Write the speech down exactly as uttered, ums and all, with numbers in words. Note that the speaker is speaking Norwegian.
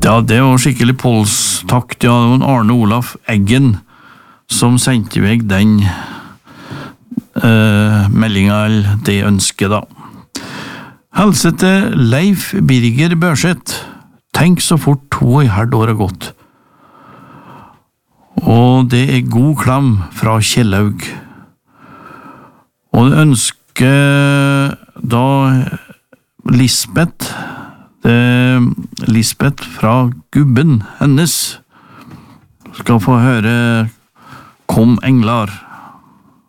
Ja, det var skikkelig polstakt, ja, det var Arne Olaf Eggen som sendte meg den uh, meldingen, eller det ønsket da. Helse til Leif Birger Børseth. Tenk så fort to og i halvt år har gått. Og det er god klam fra Kjellaug. Og det ønsker da Lisbeth, det Lisbeth fra gubben hennes, skal få høre Kom englar.